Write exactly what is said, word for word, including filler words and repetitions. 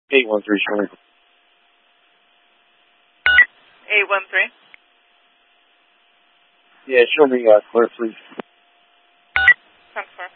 eight one three, show me. eight one three? Yeah, show me, uh, clear, please. ten four.